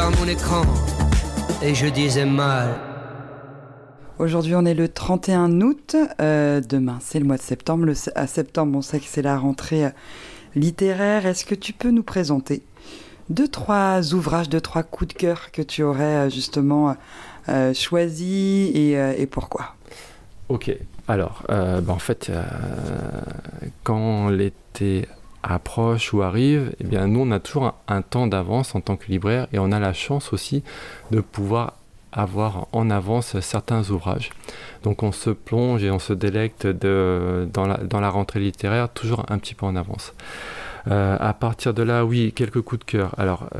par mon écran et je disais mal. Aujourd'hui, on est le 31 août. Demain, c'est le mois de septembre. À septembre, on sait que c'est la rentrée littéraire. Est-ce que tu peux nous présenter 2-3 ouvrages, 2-3 coups de cœur que tu aurais justement choisis et pourquoi ? Ok, alors, en fait, quand l'été approche ou arrive, eh bien, nous, on a toujours un temps d'avance en tant que libraire et on a la chance aussi de pouvoir avoir en avance certains ouvrages. Donc, on se plonge et on se délecte dans la rentrée littéraire toujours un petit peu en avance. À partir de là, oui, quelques coups de cœur. Alors,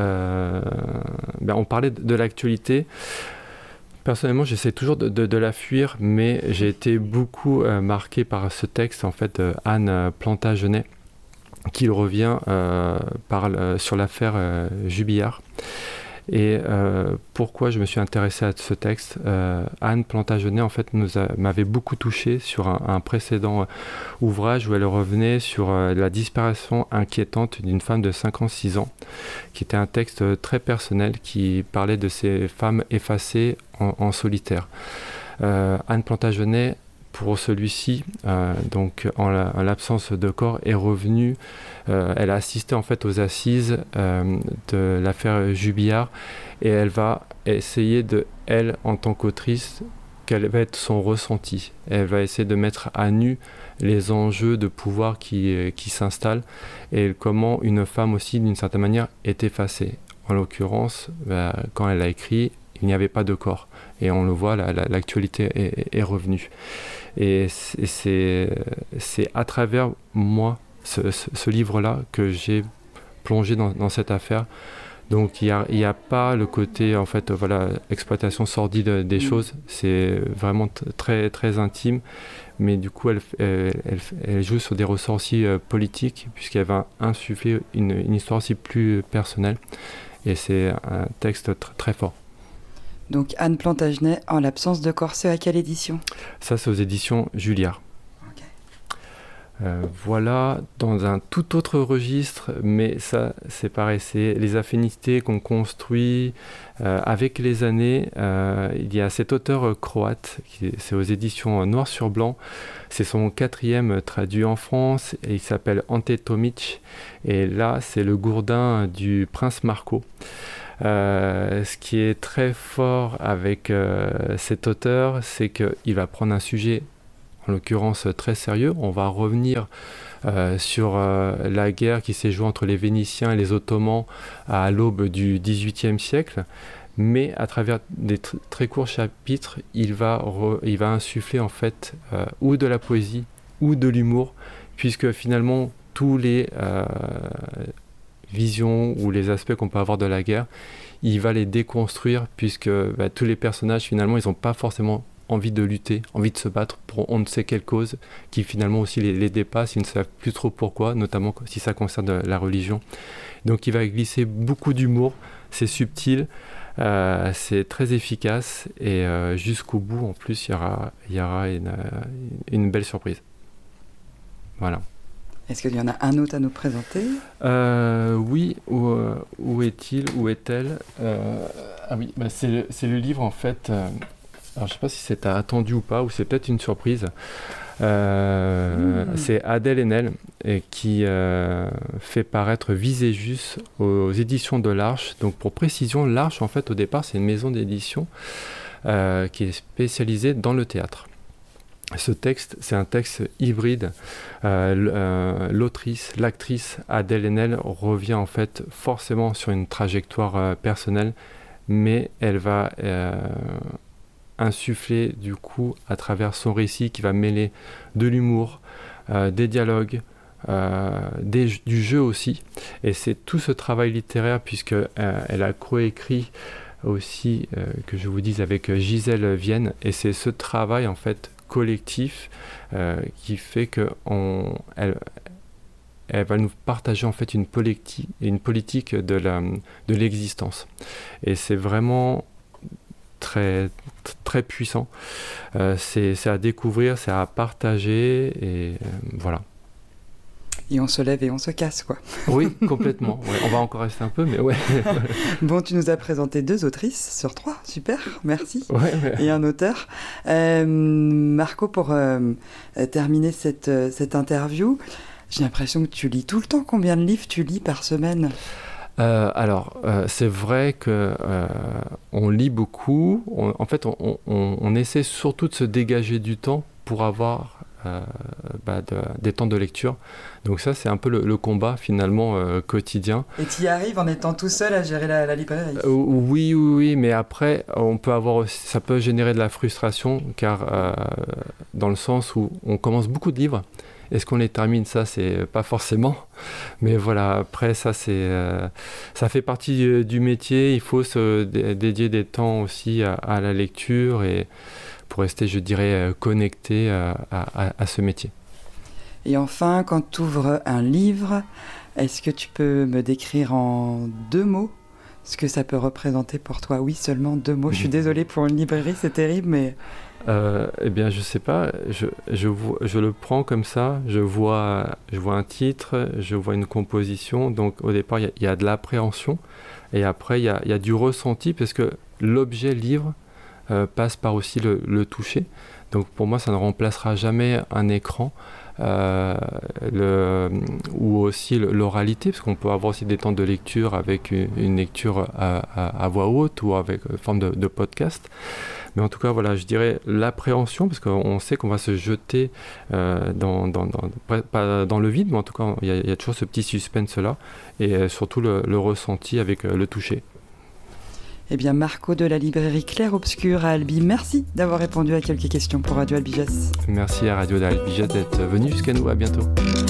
on parlait de l'actualité. Personnellement, j'essaie toujours de la fuir, mais j'ai été beaucoup marqué par ce texte en fait Anne Plantagenet, qui revient sur l'affaire Jubillard. Et pourquoi je me suis intéressé à ce texte, Anne Plantagenet en fait m'avait beaucoup touché sur un précédent ouvrage où elle revenait sur la disparition inquiétante d'une femme de 56 ans, qui était un texte très personnel qui parlait de ces femmes effacées en solitaire. Anne Plantagenet, pour celui-ci, donc en l'absence de corps, est revenue. Elle a assisté en fait aux assises de l'affaire Jubillard et elle va essayer elle, en tant qu'autrice, quel va être son ressenti. Elle va essayer de mettre à nu les enjeux de pouvoir qui s'installent et comment une femme aussi, d'une certaine manière, est effacée. En l'occurrence, quand elle a écrit, il n'y avait pas de corps. Et on le voit, l'actualité est revenue. Et c'est à travers moi, ce livre-là, que j'ai plongé dans cette affaire. Donc il y a pas le côté, en fait, exploitation sordide des choses. C'est vraiment très, très intime. Mais du coup, elle joue sur des ressorts aussi politiques, puisqu'elle va insuffler une histoire aussi plus personnelle. Et c'est un texte très fort. Donc Anne Plantagenet, En l'absence de corps, c'est à quelle édition ? Ça, c'est aux éditions Julliard. Okay. Voilà, dans un tout autre registre, mais ça, c'est pareil, c'est les affinités qu'on construit avec les années. Il y a cet auteur croate, c'est aux éditions Noir sur Blanc. C'est son 4e traduit en France et il s'appelle Ante Tomic. Et là, c'est le gourdin du prince Marco. Ce qui est très fort avec cet auteur, c'est qu'il va prendre un sujet, en l'occurrence très sérieux. On va revenir sur la guerre qui s'est jouée entre les Vénitiens et les Ottomans à l'aube du XVIIIe siècle. Mais à travers des très courts chapitres, il va insuffler en fait ou de la poésie ou de l'humour, puisque finalement tous les visions ou les aspects qu'on peut avoir de la guerre, il va les déconstruire puisque tous les personnages finalement ils n'ont pas forcément envie de lutter, envie de se battre pour on ne sait quelle cause qui finalement aussi les dépasse, ils ne savent plus trop pourquoi, notamment si ça concerne la religion. Donc il va glisser beaucoup d'humour, c'est subtil, c'est très efficace et jusqu'au bout en plus il y aura une belle surprise. Voilà. Est-ce qu'il y en a un autre à nous présenter ? Oui, où est-il ? Où est-elle ? Ah oui, c'est le livre en fait. Alors je ne sais pas si c'est attendu ou pas, ou c'est peut-être une surprise. C'est Adèle Haenel qui fait paraître Viséjus aux éditions de l'Arche. Donc pour précision, l'Arche en fait au départ c'est une maison d'édition qui est spécialisée dans le théâtre. Ce texte, c'est un texte hybride. L'actrice Adèle Haenel revient en fait forcément sur une trajectoire personnelle, mais elle va insuffler du coup à travers son récit qui va mêler de l'humour, des dialogues, du jeu aussi. Et c'est tout ce travail littéraire puisque elle a coécrit aussi, que je vous dise, avec Gisèle Vienne. Et c'est ce travail en fait collectif qui fait que elle va nous partager en fait une politique de l'existence et c'est vraiment très très puissant. C'est à découvrir, c'est à partager et voilà. Et on se lève et on se casse, quoi. Oui, complètement. Ouais, on va encore rester un peu, mais ouais. Bon, tu nous as présenté 2 autrices sur 3. Super, merci. Ouais, Et un auteur. Marco, pour terminer cette interview, j'ai l'impression que tu lis tout le temps. Combien de livres tu lis par semaine ? C'est vrai que on lit beaucoup. On essaie surtout de se dégager du temps pour avoir des temps de lecture. Donc ça, c'est un peu le combat finalement quotidien. Et tu y arrives en étant tout seul à gérer la librairie ? Oui, mais après, ça peut générer de la frustration, car dans le sens où on commence beaucoup de livres. Est-ce qu'on les termine ? Ça, c'est pas forcément. Mais voilà, après, ça fait partie du métier. Il faut se dédier des temps aussi à la lecture et pour rester, je dirais, connecté à ce métier. Et enfin, quand tu ouvres un livre, est-ce que tu peux me décrire en 2 mots ce que ça peut représenter pour toi ? Oui, seulement 2 mots. Je suis désolée pour une librairie, c'est terrible, mais... Eh bien, je sais pas. Je le prends comme ça. Je vois un titre, je vois une composition. Donc, au départ, il y a de l'appréhension, et après, il y a du ressenti, parce que l'objet livre passe par aussi le toucher. Donc, pour moi, ça ne remplacera jamais un écran. Ou aussi l'oralité, parce qu'on peut avoir aussi des temps de lecture avec une lecture à voix haute ou avec forme de podcast. Mais en tout cas, voilà, je dirais l'appréhension, parce qu'on sait qu'on va se jeter pas dans le vide, mais en tout cas, il y a toujours ce petit suspense-là, et surtout le ressenti avec le toucher. Eh bien, Marco de la librairie Clair Obscur à Albi, merci d'avoir répondu à quelques questions pour Radio Albiges. Merci à Radio Albiges d'être venu jusqu'à nous. À bientôt.